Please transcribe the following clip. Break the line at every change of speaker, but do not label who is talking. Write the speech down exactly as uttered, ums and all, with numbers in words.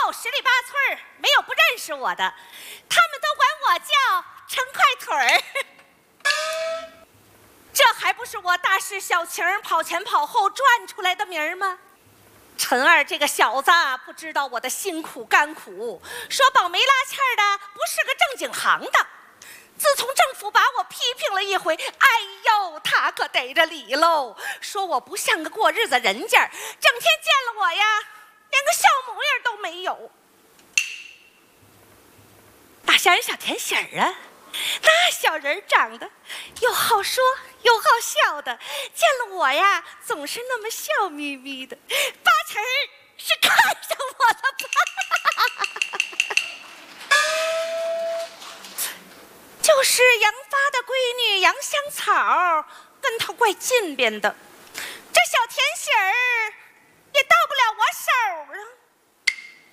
后十里八村没有不认识我的，他们都管我叫陈快腿儿。这还不是我大事小情跑前跑后赚出来的名儿吗？陈二这个小子不知道我的辛苦甘苦，说保媒拉纤的不是个正经行当。自从政府把我批评了一回，哎呦，他可逮着理喽，说我不像个过日子人家，整天见了我呀，连个笑模样都没有。大仙人小甜喜儿啊，那小人长得又好说又好笑的，见了我呀，总是那么笑眯眯的，八成是看上我了吧？就是杨发的闺女杨香草，跟他怪近边的。